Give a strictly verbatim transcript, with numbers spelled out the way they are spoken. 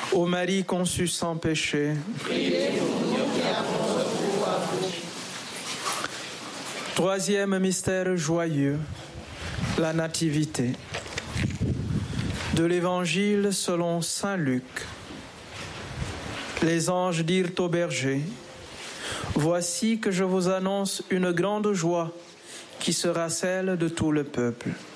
Ô Marie conçue sans péché, priez pour nous qui avons recours à vous. troisième mystère joyeux, la Nativité. De l'Évangile selon saint Luc. Les anges dirent aux bergers, « Voici que je vous annonce une grande joie qui sera celle de tout le peuple.